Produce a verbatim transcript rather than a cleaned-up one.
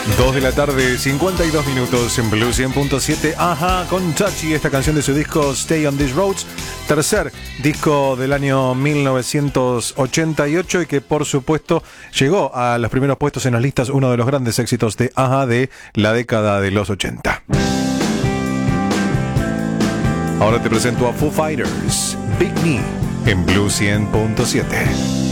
dos de la tarde, cincuenta y dos minutos en Blue cien punto siete. Ajá, con Touchy, esta canción de su disco Stay on These Roads, tercer disco del año mil novecientos ochenta y ocho y que por supuesto llegó a los primeros puestos en las listas, uno de los grandes éxitos de Ajá de la década de los ochenta. Ahora te presento a Foo Fighters, Big Me, en Blue cien punto siete.